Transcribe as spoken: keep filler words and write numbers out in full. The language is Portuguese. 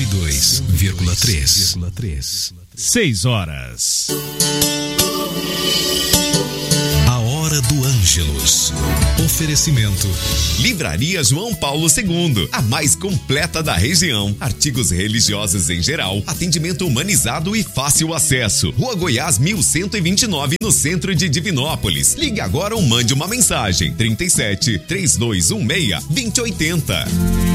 dois vírgula três. Seis horas. A Hora do Ângelus. Oferecimento. Livraria João Paulo segundo, a mais completa da região. Artigos religiosos em geral, atendimento humanizado e fácil acesso. Rua Goiás mil cento e vinte e nove, no centro de Divinópolis. Ligue agora ou mande uma mensagem. trinta e sete, três dois um seis, dois zero oito zero.